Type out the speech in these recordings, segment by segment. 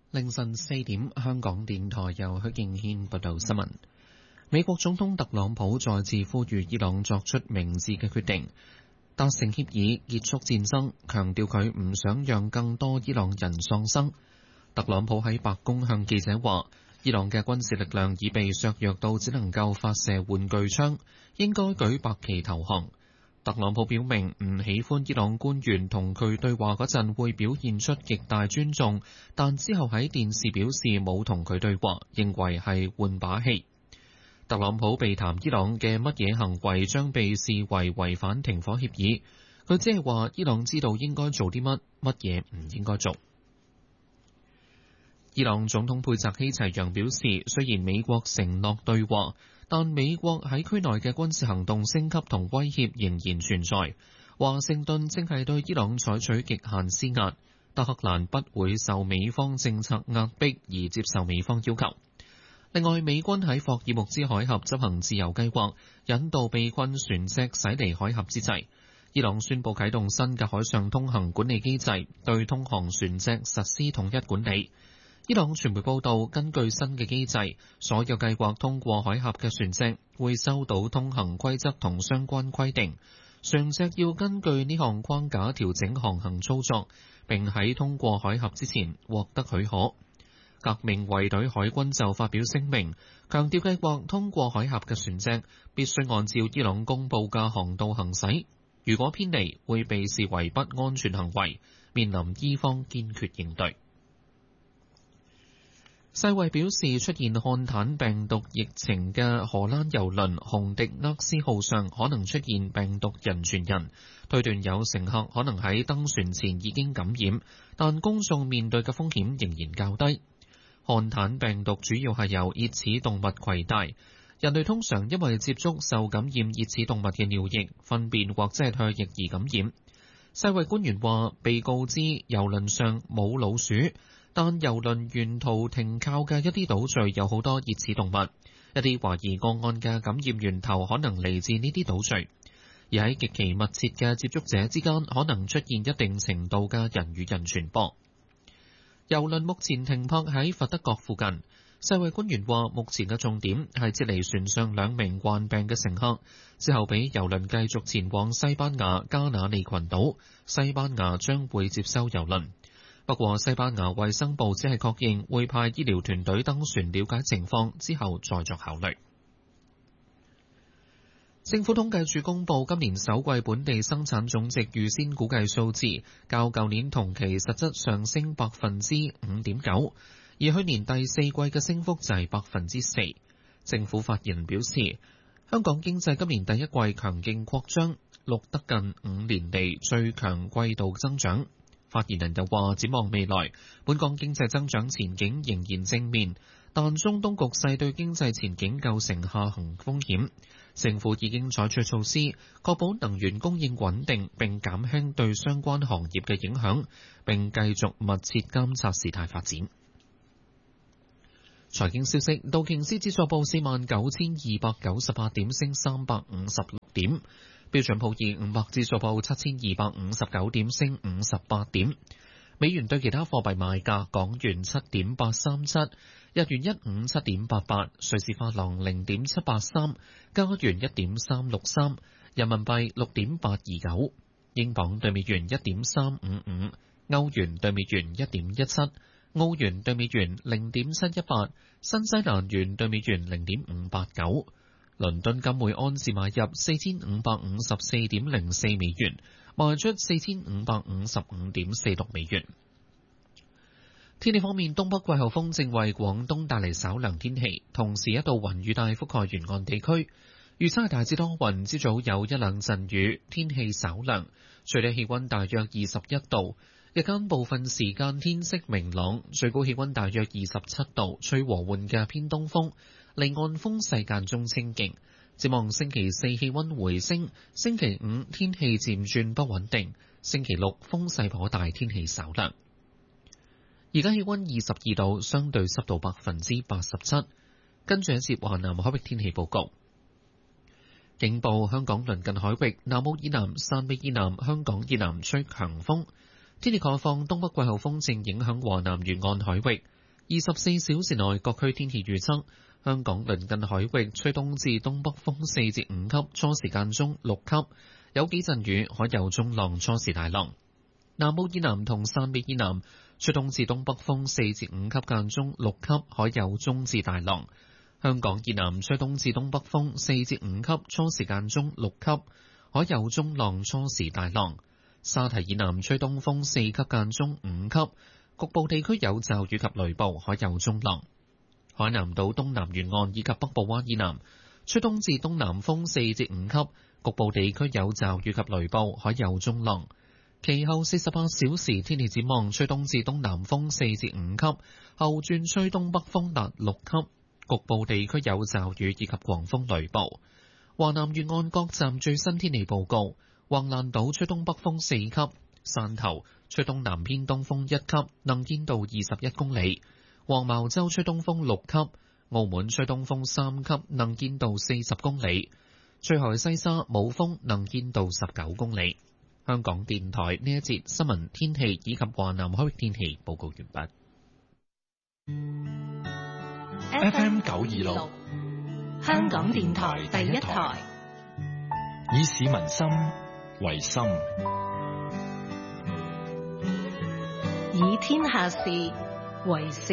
凌晨4點，香港電台由許敬軒報道新聞。美國總統特朗普再次呼籲伊朗作出明智嘅決定，達成協議結束戰爭，強調佢唔想讓更多伊朗人喪生。特朗普喺白宮向記者話，伊朗嘅軍事力量已被削弱到只能夠發射玩具槍，應該舉白旗投降。特朗普表明唔喜歡伊朗官員同佢對話嗰陣會表現出極大尊重，但之後喺電視表示冇同佢對話，認為係換把戲。特朗普避談伊朗嘅乜嘢行為將被視為違反停火協議，佢只係話伊朗知道應該做啲乜嘢唔應該做。伊朗總統佩澤希齊揚表示，雖然美國承諾對話，但美國喺區內嘅軍事行動升級同威脅仍然存在。華盛頓正係對伊朗採取極限施壓，德黑蘭不會受美方政策壓迫而接受美方要求。另外，美軍喺霍爾木茲海峽執行自由計劃，引導被困船隻駛離海峽之際，伊朗宣布啟動新嘅海上通行管理機制，對通航船隻實施統一管理。伊朗傳媒報道，根據新嘅機制，所有計劃通過海峽嘅船隻會收到通行規則同相關規定，船隻要根據呢項框架調整航行操作，並喺通過海峽之前獲得許可。革命衛隊海軍就發表聲明，強調計劃通過海峽嘅船隻必須按照伊朗公佈嘅航道行駛，如果偏離會被視為不安全行為，面臨伊方堅決應對。世衛表示，出現漢坦病毒疫情嘅荷蘭郵輪紅迪厄斯號上可能出現病毒人傳人，推斷有乘客可能喺登船前已經感染，但公眾面對嘅風險仍然較低。漢坦病毒主要係由熱齒動物攜帶，人類通常因為接觸受感染熱齒動物嘅尿液、糞便或者係唾液而感染。世衛官員話，被告知郵輪上冇老鼠，但郵輪沿途停靠嘅一啲島嶼有好多熱齒動物，一啲懷疑個案嘅感染源頭可能嚟自呢啲島嶼，而喺極其密切嘅接觸者之間可能出現一定程度嘅人與人傳播。郵輪目前停泊喺佛德角附近，世衛官員話目前嘅重點係撤離船上2名患病嘅乘客，之後俾郵輪繼續前往西班牙加那利群島，西班牙將會接收郵輪。不過，西班牙衛生部只係確認會派醫療團隊登船了解情況，之後再作考慮。政府統計處公布今年首季本地生產總值預先估計數字，較舊年同期實質上升 5.9%， 而去年第四季嘅升幅就係 4%。政府發言人表示，香港經濟今年第一季強勁擴張，錄得近5年嚟最強季度增長。發言人又話，展望未來，本港經濟增長前景仍然正面，但中東局勢對經濟前景構成下行風險。政府已經採取措施，確保能源供應穩定，並減輕對相關行業嘅影響，並繼續密切監察事態發展。財經消息，道瓊斯指數報49,298點，升356點。標準普爾500指數報7,259點，升58點。美元對其他貨幣賣價：港元7.837，日元157.88，瑞士法郎0.783，加元1.363，人民幣6.829，英鎊對美元1.355，歐元對美元1.17，澳元對美元0.718，新西蘭元對美元0.589。倫敦金每安士買入4554.04美元，賣出4555.46美元。天氣方面，東北季候風正為廣東帶嚟稍涼天氣，同時一道雲雨帶覆蓋沿岸地區。預測係大致多雲，朝早有一兩陣雨，天氣稍涼，最低氣溫大約21度。日間部分時間天色明朗，最高氣溫大約27度，吹和緩嘅偏東風。離岸風勢間中清勁，展望星期四氣溫回升，星期五天氣漸轉不穩定，星期六風勢頗大，天氣稍涼。而家氣溫22度，相對濕度87%。跟住一節華南海域天氣報告。警報：香港鄰近海域、南澳以南、汕尾以南、香港以南吹強風。天氣概況：東北季候風正影響華南沿岸海域。 24小時內各區天氣預測：香港鄰近海域吹東至東北風4至5級，初時間中6級，有幾陣雨，海有中浪，初時大浪。南澳以南同汕尾以南吹東至東北風4至5級，間中6級，海有中至大浪。香港以南吹東至東北風4至5級，初時間中6級，海有中浪，初時大浪。沙堤以南吹東風4級，間中5級，局部地區有驟雨及雷暴，海有中浪。海南島東南沿岸以及北部灣以南吹東至東南風4至5級，局部地區有驟雨及雷暴，海有中浪。其後48小時天氣展望，吹東至東南風4至5級，後轉吹東北風達6級，局部地區有驟雨以及狂風雷暴。華南沿岸各站最新天氣報告：橫瀾島吹東北風4級，汕頭吹東南偏東風1級，能見度21公里；黃茅洲吹東風6級，澳門吹東風3級，能見度40公里；翠海西沙冇風，能見度19公里。香港電台呢一節新聞天氣以及華南海域天氣報告完畢。FM 926，香港電台第一台，以市民心為心，以天下事為事。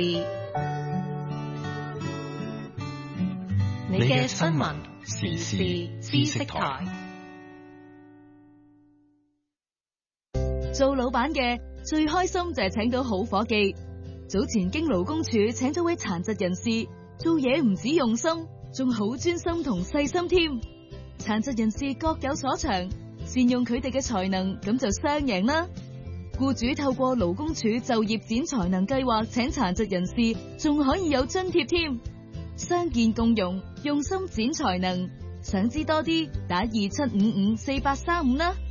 你嘅新聞時事知識台。 做老闆嘅最開心就係請到好伙計。早前經勞工處請咗位殘疾人士，做嘢唔止用心，仲好專心同細心添。殘疾人士各有所長，善用佢哋嘅才能，咁就雙贏啦。僱主透過勞工處就業展才能計劃請殘疾人士，仲可以有津貼添。相見共融，用心展才能。想知多啲，打27554835啦。